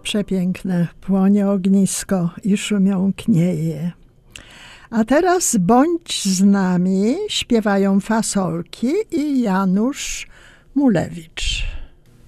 Przepiękne, płonie ognisko i szumią knieje. A teraz bądź z nami, śpiewają Fasolki i Janusz Mulewicz.